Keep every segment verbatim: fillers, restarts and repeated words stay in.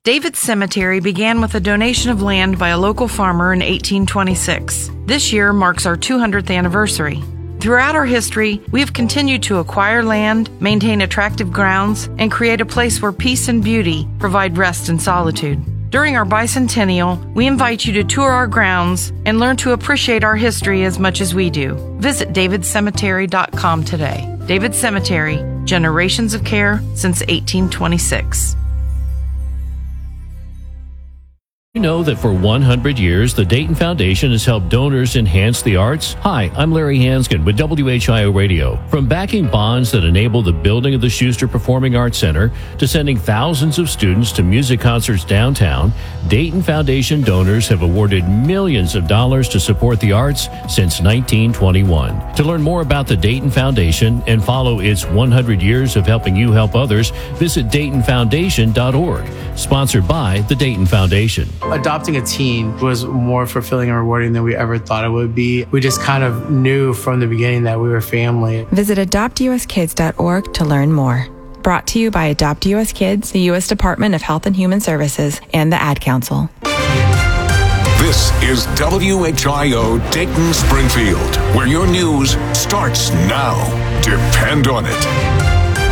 David's Cemetery began with a donation of land by a local farmer in eighteen twenty-six. This year marks our two hundredth anniversary. Throughout our history, we have continued to acquire land, maintain attractive grounds, and create a place where peace and beauty provide rest and solitude. During our bicentennial, we invite you to tour our grounds and learn to appreciate our history as much as we do. Visit david cemetery dot com today. David Cemetery, generations of care since eighteen twenty-six. You know that for one hundred years, the Dayton Foundation has helped donors enhance the arts? Hi, I'm Larry Hanskin with W H I O Radio. From backing bonds that enable the building of the Schuster Performing Arts Center to sending thousands of students to music concerts downtown, Dayton Foundation donors have awarded millions of dollars to support the arts since nineteen twenty-one. To learn more about the Dayton Foundation and follow its one hundred years of helping you help others, visit dayton foundation dot org. Sponsored by the Dayton Foundation. Adopting a teen was more fulfilling and rewarding than we ever thought it would be. We just kind of knew from the beginning that we were family. Visit adopt u s kids dot org to learn more. Brought to you by Adopt U S Kids, the U S Department of Health and Human Services, and the Ad Council. This is W H I O Dayton Springfield, where your news starts now. Depend on it.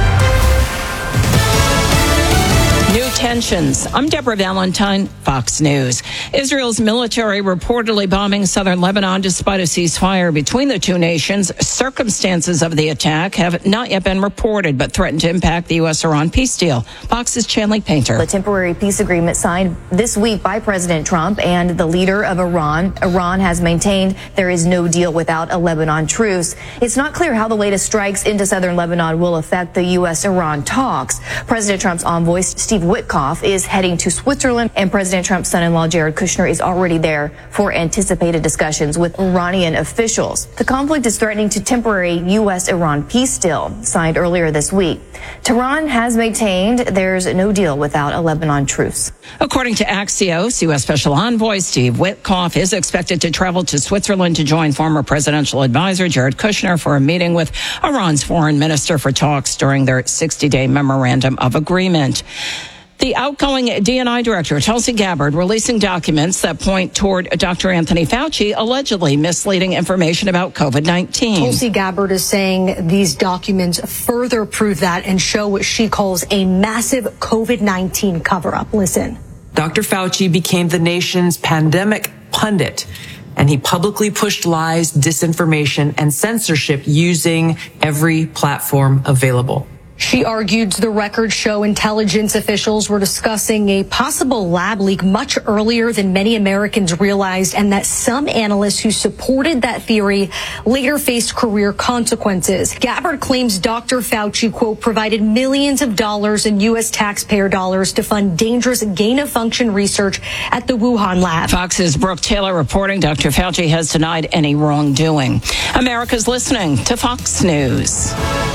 New tensions. I'm Deborah Valentine, Fox News. Israel's military reportedly bombing southern Lebanon despite a ceasefire between the two nations. Circumstances of the attack have not yet been reported, but threaten to impact the U S Iran peace deal. Fox's Chanley Painter. The temporary peace agreement signed this week by President Trump and the leader of Iran. Iran has maintained there is no deal without a Lebanon truce. It's not clear how the latest strikes into southern Lebanon will affect the U S Iran talks. President Trump's envoy, Steve Witkoff, is heading to Switzerland, and President Trump's son-in-law Jared Kushner is already there for anticipated discussions with Iranian officials. The conflict is threatening to temporary U S Iran peace deal signed earlier this week. Tehran has maintained there's no deal without a Lebanon truce. According to Axios, U S Special Envoy Steve Witkoff is expected to travel to Switzerland to join former presidential advisor Jared Kushner for a meeting with Iran's foreign minister for talks during their sixty-day memorandum of agreement. The outgoing D and I director, Tulsi Gabbard, releasing documents that point toward Doctor Anthony Fauci allegedly misleading information about COVID nineteen. Tulsi Gabbard is saying these documents further prove that and show what she calls a massive COVID nineteen cover-up. Listen. Doctor Fauci became the nation's pandemic pundit, and he publicly pushed lies, disinformation, and censorship using every platform available. She argued the records show intelligence officials were discussing a possible lab leak much earlier than many Americans realized, and that some analysts who supported that theory later faced career consequences. Gabbard claims Doctor Fauci, quote, provided millions of dollars in U S taxpayer dollars to fund dangerous gain-of-function research at the Wuhan lab. Fox's Brooke Taylor reporting Doctor Fauci has denied any wrongdoing. America's listening to Fox News.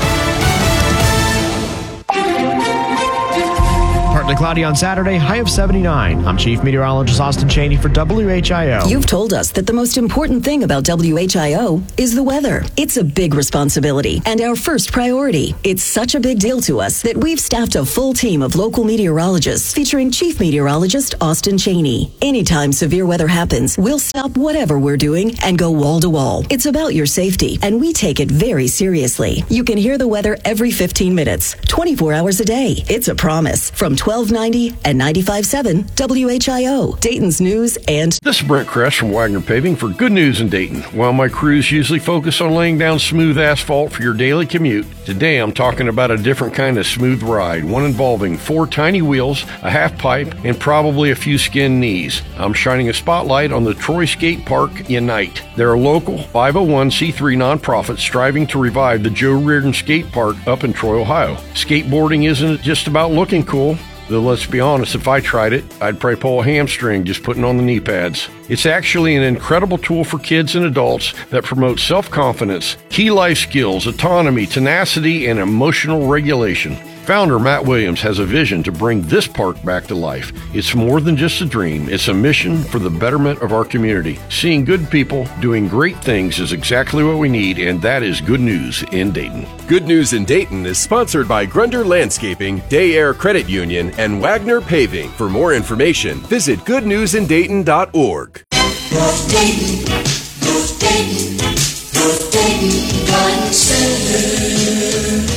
Partly cloudy on Saturday, high of seventy-nine. I'm Chief Meteorologist Austin Cheney for W H I O. You've told us that the most important thing about W H I O is the weather. It's a big responsibility and our first priority. It's such a big deal to us that we've staffed a full team of local meteorologists featuring Chief Meteorologist Austin Cheney. Anytime severe weather happens, we'll stop whatever we're doing and go wall to wall. It's about your safety, and we take it very seriously. You can hear the weather every fifteen minutes, twenty-four hours a day. It's a promise from twelve ninety and ninety-five point seven W H I O, Dayton's news and... This is Brent Kress from Wagner Paving for Good News in Dayton. While my crews usually focus on laying down smooth asphalt for your daily commute, today I'm talking about a different kind of smooth ride, one involving four tiny wheels, a half pipe, and probably a few skinned knees. I'm shining a spotlight on the Troy Skate Park Unite. They're a local five oh one c three nonprofit striving to revive the Joe Reardon Skate Park up in Troy, Ohio. Skateboarding isn't just about looking cool. Though let's be honest, if I tried it, I'd probably pull a hamstring just putting on the knee pads. It's actually an incredible tool for kids and adults that promotes self-confidence, key life skills, autonomy, tenacity, and emotional regulation. Founder Matt Williams has a vision to bring this park back to life. It's more than just a dream. It's a mission for the betterment of our community. Seeing good people doing great things is exactly what we need, and that is good news in Dayton. Good News in Dayton is sponsored by Grunder Landscaping, Day Air Credit Union, and Wagner Paving. For more information, visit good news in dayton dot org. North Dayton, North Dayton, North Dayton Garden Center.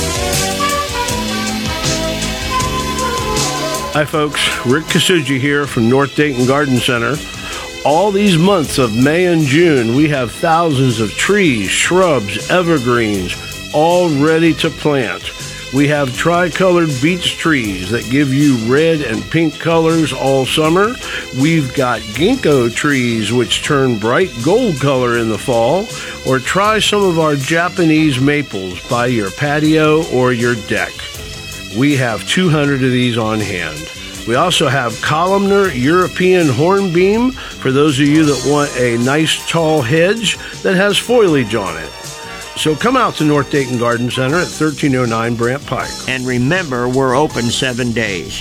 Hi folks, Rick Kasuji here from North Dayton Garden Center. All these months of May and June, we have thousands of trees, shrubs, evergreens, all ready to plant. We have tricolored beech trees that give you red and pink colors all summer. We've got ginkgo trees which turn bright gold color in the fall. Or try some of our Japanese maples by your patio or your deck. We have two hundred of these on hand. We also have columnar European hornbeam for those of you that want a nice tall hedge that has foliage on it. So come out to North Dayton Garden Center at thirteen oh nine Brant Pike. And remember, we're open seven days.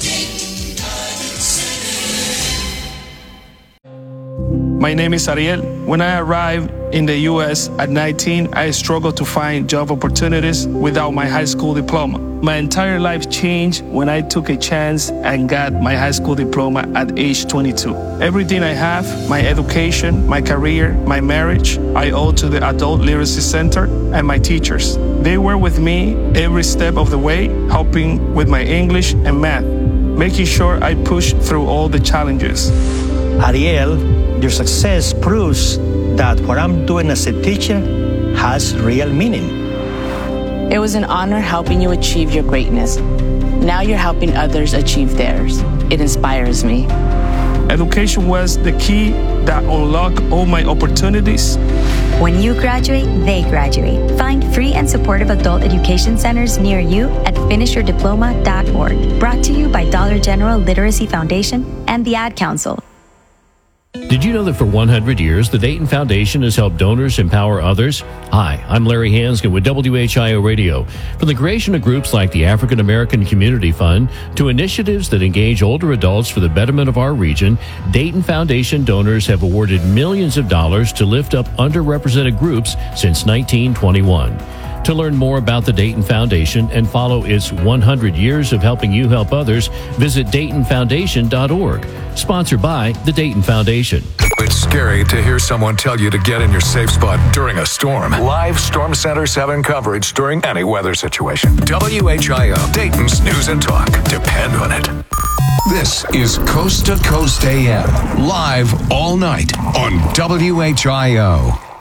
My name is Ariel. When I arrived in the U S at nineteen, I struggled to find job opportunities without my high school diploma. My entire life changed when I took a chance and got my high school diploma at age twenty-two. Everything I have, my education, my career, my marriage, I owe to the Adult Literacy Center and my teachers. They were with me every step of the way, helping with my English and math, making sure I pushed through all the challenges. Ariel, your success proves that what I'm doing as a teacher has real meaning. It was an honor helping you achieve your greatness. Now you're helping others achieve theirs. It inspires me. Education was the key that unlocked all my opportunities. When you graduate, they graduate. Find free and supportive adult education centers near you at finish your diploma dot org. Brought to you by Dollar General Literacy Foundation and the Ad Council. Did you know that for one hundred years, the Dayton Foundation has helped donors empower others? Hi, I'm Larry Hanskin with W H I O Radio. From the creation of groups like the African American Community Fund to initiatives that engage older adults for the betterment of our region, Dayton Foundation donors have awarded millions of dollars to lift up underrepresented groups since nineteen twenty-one. To learn more about the Dayton Foundation and follow its one hundred years of helping you help others, visit dayton foundation dot org. Sponsored by the Dayton Foundation. It's scary to hear someone tell you to get in your safe spot during a storm. Live Storm Center seven coverage during any weather situation. W H I O, Dayton's News and Talk. Depend on it. This is Coast to Coast A M, live all night on W H I O.